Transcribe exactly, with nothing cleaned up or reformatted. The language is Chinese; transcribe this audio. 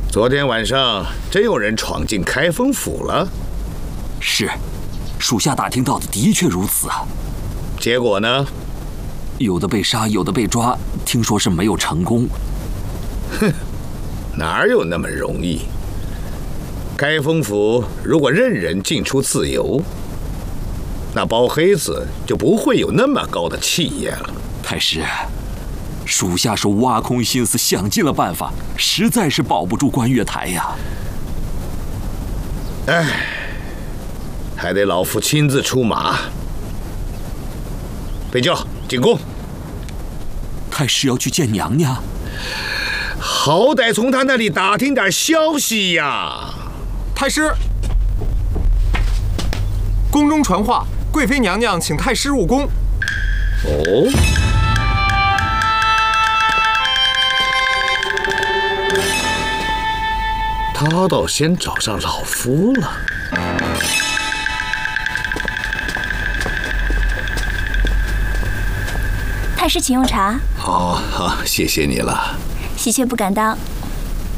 昨天晚上真有人闯进开封府了。 是，属下打听到的的确如此啊。 结果呢？ 有的被杀，有的被抓，听说是没有成功。 哼，哪有那么容易？开封府如果任人进出自由，那包黑子就不会有那么高的气焰了。 太师，属下是挖空心思想尽了办法，实在是保不住观月台呀。 哎，还得老夫亲自出马。备轿进宫。 太师要去见娘娘， 好歹从他那里打听点消息呀。 太师，宫中传话，贵妃娘娘请太师入宫。 哦。他倒先找上老夫了。 太师，请用茶。 哦，好，谢谢你了。 喜鹊不敢当。